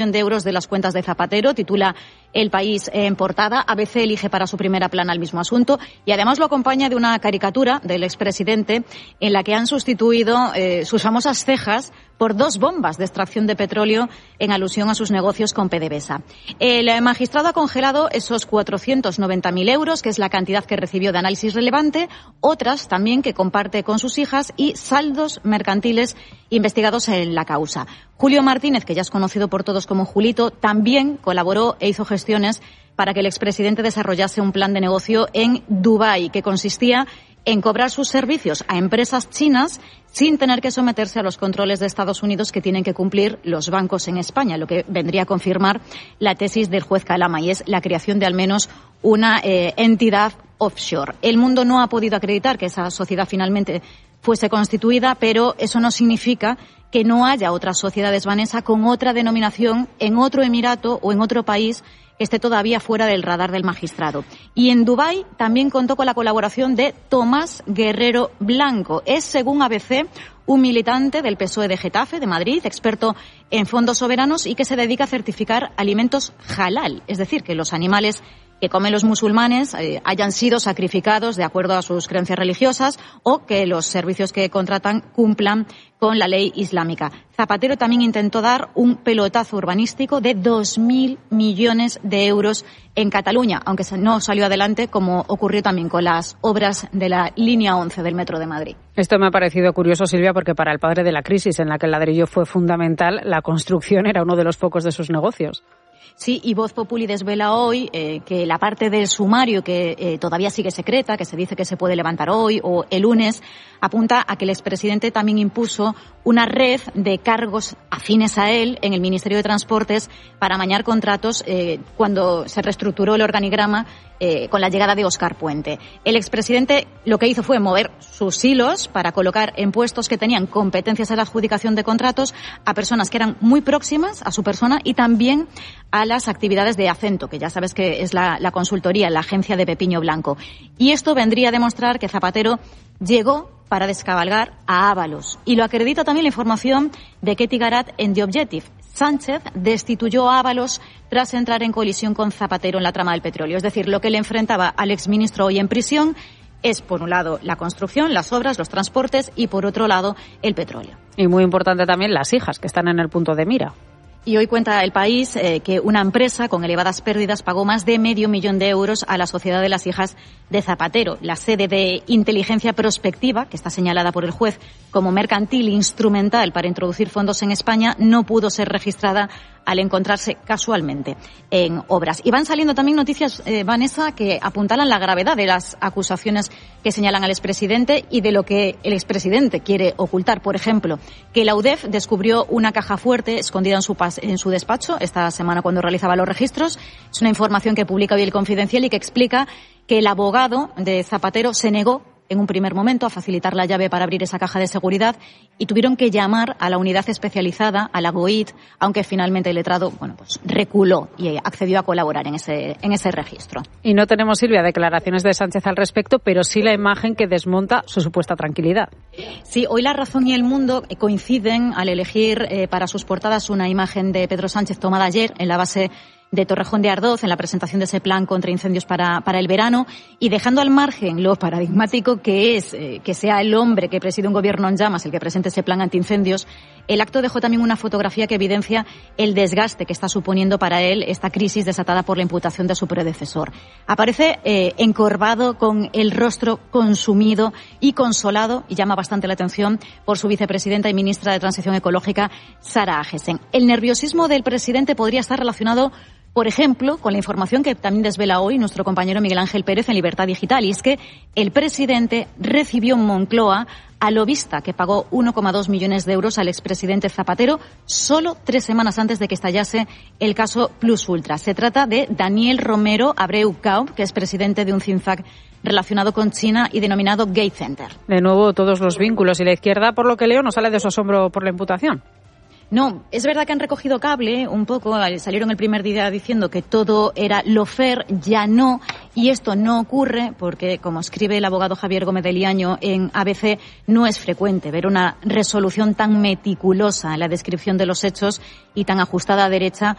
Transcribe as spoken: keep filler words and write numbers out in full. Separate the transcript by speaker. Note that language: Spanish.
Speaker 1: de euros de las cuentas de Zapatero, titula El País en portada. A B C elige para su primera plana el mismo asunto y además lo acompaña de una caricatura del expresidente en la que han sustituido eh, sus famosas cejas por dos bombas de extracción de petróleo en alusión a sus negocios con PDVSA. El magistrado ha congelado esos cuatrocientos noventa mil euros, que es la cantidad que recibió de Análisis Relevante, otras también que comparte con sus hijas y saldos mercantiles investigados en la causa. Julio Martínez, que ya es conocido por todos como Julito, también colaboró e hizo gestiones para que el expresidente desarrollase un plan de negocio en Dubái, que consistía en cobrar sus servicios a empresas chinas sin tener que someterse a los controles de Estados Unidos que tienen que cumplir los bancos en España, lo que vendría a confirmar la tesis del juez Calama, y es la creación de al menos una eh, entidad offshore. El Mundo no ha podido acreditar que esa sociedad finalmente fuese constituida, pero eso no significa que no haya otras sociedades, Vanessa, con otra denominación en otro emirato o en otro país que esté todavía fuera del radar del magistrado. Y en Dubái también contó con la colaboración de Tomás Guerrero Blanco. Es, según A B C, un militante del P S O E de Getafe, de Madrid, experto en fondos soberanos y que se dedica a certificar alimentos halal, es decir, que los animales que comen los musulmanes eh, hayan sido sacrificados de acuerdo a sus creencias religiosas o que los servicios que contratan cumplan con la ley islámica. Zapatero también intentó dar un pelotazo urbanístico de dos mil millones de euros en Cataluña, aunque no salió adelante, como ocurrió también con las obras de la línea once del Metro de Madrid.
Speaker 2: Esto me ha parecido curioso, Silvia, porque para el padre de la crisis en la que el ladrillo fue fundamental, la construcción era uno de los focos de sus negocios.
Speaker 1: Sí, y Voz Populi desvela hoy eh, que la parte del sumario que eh, todavía sigue secreta, que se dice que se puede levantar hoy o el lunes, apunta a que el expresidente también impuso una red de cargos afines a él en el Ministerio de Transportes para amañar contratos eh, cuando se reestructuró el organigrama eh, con la llegada de Óscar Puente. El expresidente lo que hizo fue mover sus hilos para colocar en puestos que tenían competencias en la adjudicación de contratos a personas que eran muy próximas a su persona y también a las actividades de Acento, que ya sabes que es la, la consultoría, la agencia de Pepiño Blanco. Y esto vendría a demostrar que Zapatero llegó para descabalgar a Ábalos. Y lo acredita también la información de Ketty Garat en The Objective. Sánchez destituyó a Ábalos tras entrar en colisión con Zapatero en la trama del petróleo. Es decir, lo que le enfrentaba al exministro hoy en prisión es, por un lado, la construcción, las obras, los transportes y, por otro lado, el petróleo.
Speaker 2: Y muy importante también las hijas, que están en el punto de mira.
Speaker 1: Y hoy cuenta El País eh, que una empresa con elevadas pérdidas pagó más de medio millón de euros a la Sociedad de las Hijas de Zapatero. La sede de inteligencia prospectiva, que está señalada por el juez como mercantil instrumental para introducir fondos en España, no pudo ser registrada al encontrarse casualmente en obras. Y van saliendo también noticias, eh, Vanessa, que apuntalan la gravedad de las acusaciones que señalan al expresidente y de lo que el expresidente quiere ocultar. Por ejemplo, que la U D E F descubrió una caja fuerte escondida en su, en su despacho esta semana cuando realizaba los registros. Es una información que publica hoy El Confidencial y que explica que el abogado de Zapatero se negó en un primer momento a facilitar la llave para abrir esa caja de seguridad y tuvieron que llamar a la unidad especializada, a la GOIT, aunque finalmente el letrado, bueno, pues reculó y accedió a colaborar en ese, en ese registro.
Speaker 2: Y no tenemos, Silvia, declaraciones de Sánchez al respecto, pero sí la imagen que desmonta su supuesta tranquilidad.
Speaker 1: Sí, hoy La Razón y El Mundo coinciden al elegir eh, para sus portadas una imagen de Pedro Sánchez tomada ayer en la base de Torrejón de Ardoz en la presentación de ese plan contra incendios para, para el verano y dejando al margen lo paradigmático que es eh, que sea el hombre que preside un gobierno en llamas el que presente ese plan antiincendios. El acto dejó también una fotografía que evidencia el desgaste que está suponiendo para él esta crisis desatada por la imputación de su predecesor. Aparece eh, encorvado, con el rostro consumido y consolado, y llama bastante la atención por su vicepresidenta y ministra de Transición Ecológica, Sara Agesen. El nerviosismo del presidente podría estar relacionado, por ejemplo, con la información que también desvela hoy nuestro compañero Miguel Ángel Pérez en Libertad Digital, y es que el presidente recibió en Moncloa al lobista que pagó uno coma dos millones de euros al expresidente Zapatero solo tres semanas antes de que estallase el caso Plus Ultra. Se trata de Daniel Romero Abreu Cao, que es presidente de un think tank relacionado con China y denominado Gate Center.
Speaker 2: De nuevo, todos los vínculos, y la izquierda, por lo que leo, no sale de su asombro por la imputación.
Speaker 1: No, es verdad que han recogido cable un poco, salieron el primer día diciendo que todo era lo fair, ya no, y esto no ocurre porque, como escribe el abogado Javier Gómez de Liaño en A B C, no es frecuente ver una resolución tan meticulosa en la descripción de los hechos y tan ajustada a derecha